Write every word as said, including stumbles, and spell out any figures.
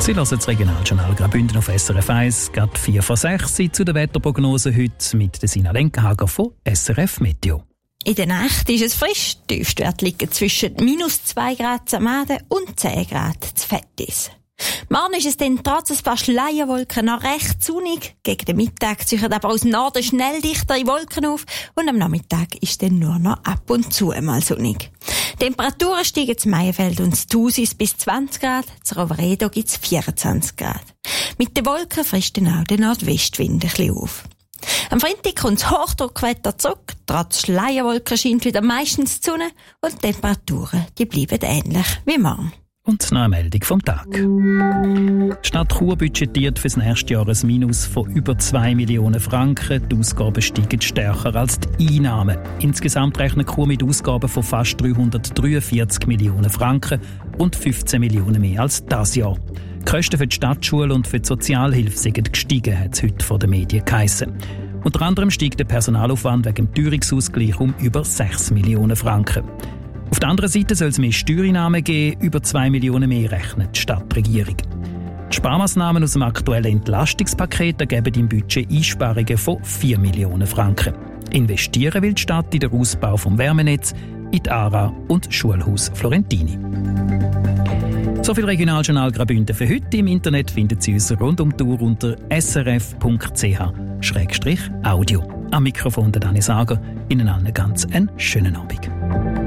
Sie hören das Regionaljournal Graubünden auf S R F eins, gerade vier vor sechs. Zu der Wetterprognose heute mit der Sina Lenkenhager von S R F Meteo. In der Nacht ist es frisch. Die Tiefstwerte liegen zwischen minus zwei Grad zu Maden und zehn Grad zu Vettis. Morgen ist es dann trotz ein paar Schleierwolken noch recht sonnig. Gegen den Mittag ziehen aber aus dem Norden schnell dichtere Wolken auf und am Nachmittag ist dann nur noch ab und zu einmal sonnig. Die Temperaturen steigen zu Meienfeld und zu Thusis bis zwanzig Grad, zu Roveredo gibt es vierundzwanzig Grad. Mit den Wolken frisst dann auch der Nordwestwind ein bisschen auf. Am Freitag kommt das Hochdruckwetter zurück. Trotz Schleierwolken scheint wieder meistens die Sonne und die Temperaturen die bleiben ähnlich wie morgen. Und noch eine Meldung vom Tag. Die Stadt Chur budgetiert für das nächste Jahr ein Minus von über zwei Millionen Franken. Die Ausgaben steigen stärker als die Einnahmen. Insgesamt rechnet Chur mit Ausgaben von fast dreihundertdreiundvierzig Millionen Franken, rund fünfzehn Millionen mehr als dieses Jahr. Die Kosten für die Stadtschule und für die Sozialhilfe sind gestiegen, hat es heute von den Medien geheissen. Unter anderem steigt der Personalaufwand wegen dem Teuerungsausgleich um über sechs Millionen Franken. Auf der anderen Seite soll es mehr Steuereinnahmen geben, über zwei Millionen mehr rechnet die Stadtregierung. Die Sparmaßnahmen aus dem aktuellen Entlastungspaket ergeben im Budget Einsparungen von vier Millionen Franken. Investieren will die Stadt in den Ausbau vom Wärmenetz, in die A R A und Schulhaus Florentini. So viel Regionaljournal Graubünden für heute. Im Internet finden Sie uns rund um die Uhr unter s r f punkt c h Schrägstrich Audio. Am Mikrofon der Dani Sager. Ihnen allen ganz einen schönen Abend.